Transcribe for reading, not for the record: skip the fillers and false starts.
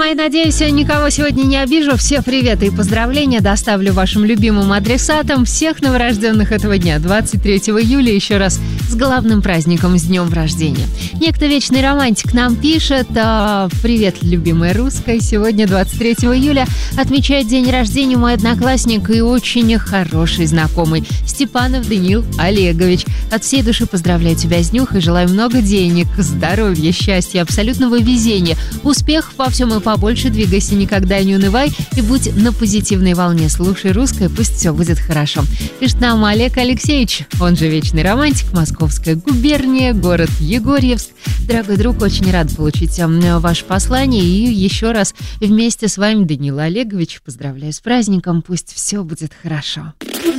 мои, надеюсь, я никого сегодня не обижу. Все приветы и поздравления доставлю вашим любимым адресатам всех новорожденных этого дня, 23 июля, еще раз с главным праздником, с днем рождения. Некто вечный романтик нам пишет: «Привет, любимая русская, сегодня 23 июля отмечает день рождения мой одноклассник и очень хороший знакомый Степанов Даниил Олегович. От всей души поздравляю тебя с днюхой, желаю много денег, здоровья, счастья, абсолютного везения, успехов во всем и побольше, двигайся, никогда не унывай и будь на позитивной волне. Слушай русское, пусть все будет хорошо». Пишет нам Олег Алексеевич, он же вечный романтик, Московская губерния, город Егорьевск. Дорогой друг, очень рад получить ваше послание и еще раз вместе с вами, Даниил Олегович, поздравляю с праздником, пусть все будет хорошо.